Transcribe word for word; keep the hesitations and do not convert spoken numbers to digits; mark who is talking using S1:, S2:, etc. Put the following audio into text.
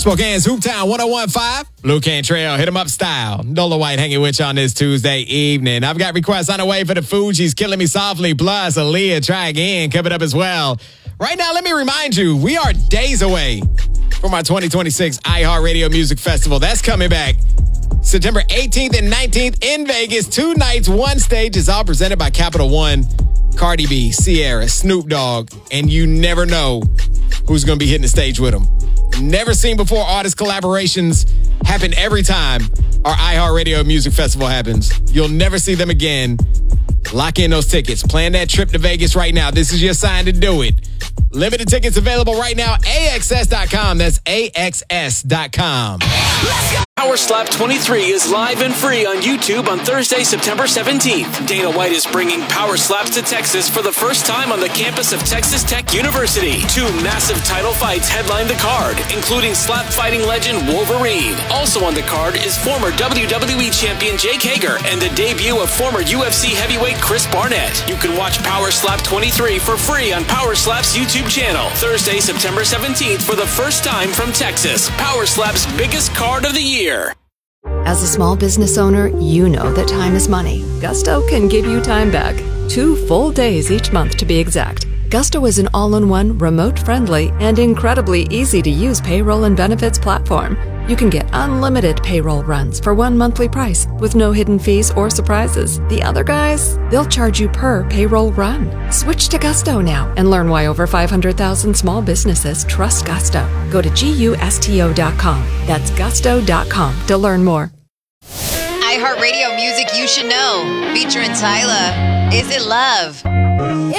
S1: Spokane's Hooptown one oh one point five. Blue Cantrell, hit him up style. Nola White hanging with you on this Tuesday evening. I've got requests on the way for the food. She's killing me softly. Plus, Aaliyah, try again, coming up as well. Right now, let me remind you, we are days away from our twenty twenty-six iHeartRadio Music Festival. That's coming back September eighteenth and nineteenth in Vegas. Two nights, one stage. Is all presented by Capital One. Cardi B, Ciara, Snoop Dogg, and you never know who's going to be hitting the stage with them. Never seen before artist collaborations happen every time our iHeartRadio Music Festival happens. You'll never see them again. Lock in those tickets. Plan that trip to Vegas right now. This is your sign to do it. Limited tickets available right now. A X S dot com. That's A X S dot com.
S2: Power Slap twenty-three is live and free on YouTube on Thursday, September seventeenth. Dana White is bringing Power Slaps to Texas for the first time on the campus of Texas Tech University. Two massive title fights headline the card, including slap fighting legend Wolverine. Also on the card is former W W E champion Jake Hager and the debut of former U F C heavyweight Chris Barnett. You can watch Power Slap twenty-three for free on Power Slap's YouTube channel. Thursday, September seventeenth for the first time from Texas. Power Slap's biggest card of the year.
S3: As a small business owner, you know that time is money. Gusto can give you time back. Two full days each month to be exact. Gusto is an all-in-one, remote-friendly, and incredibly easy-to-use payroll and benefits platform. You can get unlimited payroll runs for one monthly price with no hidden fees or surprises. The other guys, they'll charge you per payroll run. Switch to Gusto now and learn why over five hundred thousand small businesses trust Gusto. Go to gusto dot com. That's gusto dot com to learn more.
S4: iHeartRadio music you should know. Featuring Tyla. Is It Love?